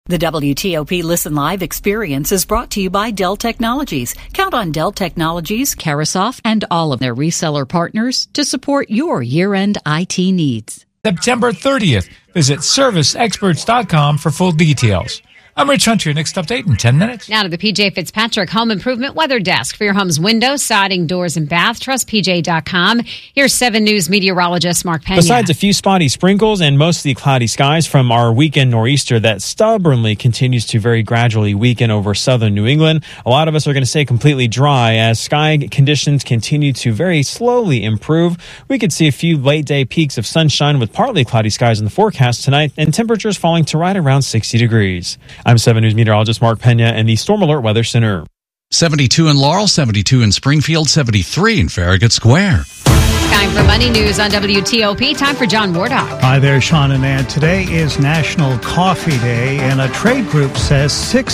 The WTOP Listen Live experience is brought to you by Dell Technologies. Count on Dell Technologies, Carasoft, and all of their reseller partners to support your year-end IT needs. September 30th. Visit serviceexperts.com for full details. I'm Rich Hunter. Next update in 10 minutes. Now to the PJ Fitzpatrick Home Improvement Weather Desk. For your home's windows, siding, doors, and bath, trust PJ.com. Here's 7 News meteorologist Mark Pena. Besides a few spotty sprinkles and mostly cloudy skies from our weekend nor'easter that stubbornly continues to very gradually weaken over southern New England, a lot of us are going to stay completely dry as sky conditions continue to very slowly improve. We could see a few late-day peaks of sunshine with partly cloudy skies in the forecast tonight and temperatures falling to right around 60 degrees. I'm 7 News meteorologist Mark Pena in the Storm Alert Weather Center. 72 in Laurel, 72 in Springfield, 73 in Farragut Square. Time for Money News on WTOP. Time for John Wardock. Hi there, Sean and Ann. Today is National Coffee Day, and a trade group says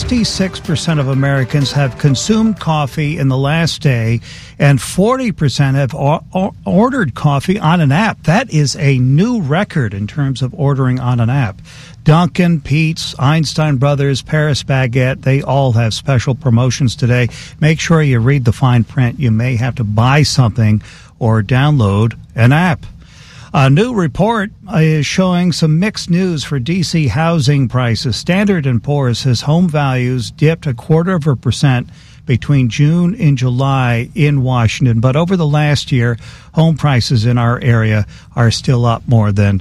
66% of Americans have consumed coffee in the last day, and 40% have ordered coffee on an app. That is a new record in terms of ordering on an app. Dunkin', Pete's, Einstein Brothers, Paris Baguette, they all have special promotions today. Make sure you read the fine print. You may have to buy something or download an app. A new report is showing some mixed news for D.C. housing prices. Standard & Poor's says home values dipped 0.25% between June and July in Washington. But over the last year, home prices in our area are still up more than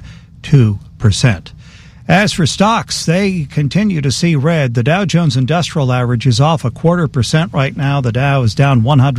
2%. As for stocks, they continue to see red. The Dow Jones Industrial Average is off 0.25% right now. The Dow is down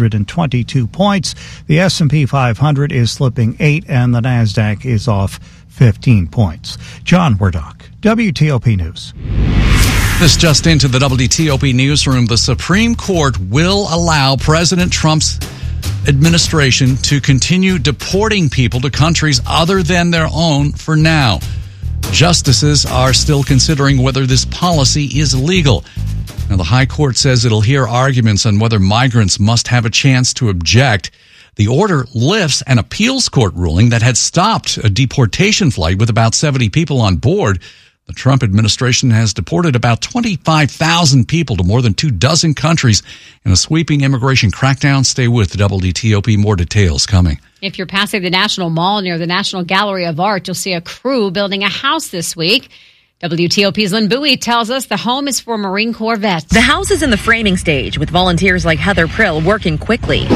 122 points. The S&P 500 is slipping 8, and the Nasdaq is off 15 points. John Wardock, WTOP News. This just into the WTOP newsroom. The Supreme Court will allow President Trump's administration to continue deporting people to countries other than their own for now. Justices are still considering whether this policy is legal. Now, the High Court says it'll hear arguments on whether migrants must have a chance to object. The order lifts an appeals court ruling that had stopped a deportation flight with about 70 people on board. The Trump administration has deported about 25,000 people to more than 24 countries in a sweeping immigration crackdown. Stay with WTOP. More details coming. If you're passing the National Mall near the National Gallery of Art, you'll see a crew building a house this week. WTOP's Lynn Bowie tells us the home is for Marine Corps vets. The house is in the framing stage with volunteers like Heather Prill working quickly.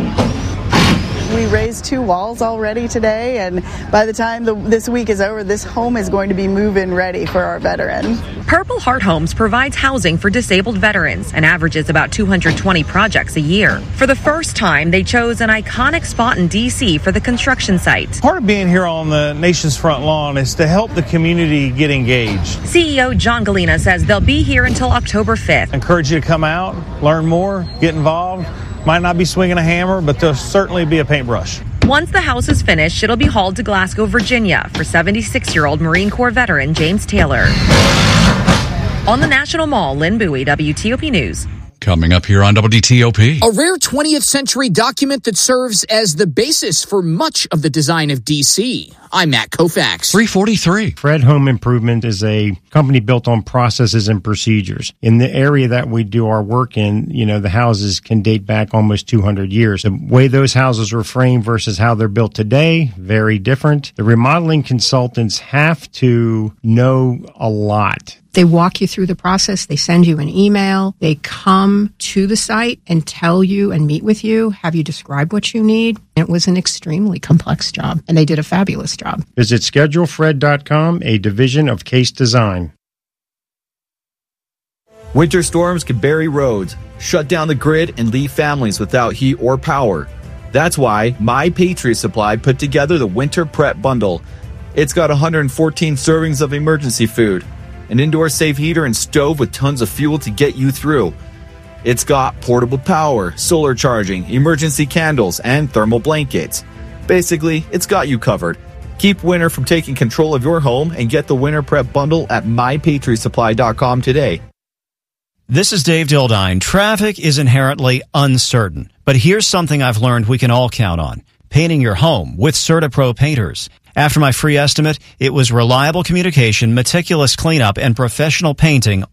We raised 2 walls already today, and by the time this week is over, this home is going to be move-in ready for our veterans. Purple Heart Homes provides housing for disabled veterans and averages about 220 projects a year. For the first time, they chose an iconic spot in D.C. for the construction site. Part of being here on the nation's front lawn is to help the community get engaged. CEO John Galena says they'll be here until October 5th. I encourage you to come out, learn more, get involved. Might not be swinging a hammer, but there'll certainly be a paintbrush. Once the house is finished, it'll be hauled to Glasgow, Virginia for 76-year-old Marine Corps veteran James Taylor. On the National Mall, Lynn Bowie, WTOP News. Coming up here on WTOP. A rare 20th century document that serves as the basis for much of the design of D.C. I'm Matt Koufax. 343. Fred Home Improvement is a company built on processes and procedures. In the area that we do our work in, the houses can date back almost 200 years. The way those houses were framed versus how they're built today, very different. The remodeling consultants have to know a lot. They walk you through the process. They send you an email. They come to the site and tell you and meet with you, have you describe what you need. It was an extremely complex job, and they did a fabulous job. Visit ScheduleFred.com, a division of Case Design. Winter storms can bury roads, shut down the grid, and leave families without heat or power. That's why My Patriot Supply put together the Winter Prep Bundle. It's got 114 servings of emergency food, an indoor safe heater and stove with tons of fuel to get you through. It's got portable power, solar charging, emergency candles, and thermal blankets. Basically, it's got you covered. Keep winter from taking control of your home and get the Winter Prep Bundle at MyPatriotSupply.com today. This is Dave Dildine. Traffic is inherently uncertain, but here's something I've learned we can all count on. Painting your home with CertaPro painters. After my free estimate, it was reliable communication, meticulous cleanup, and professional painting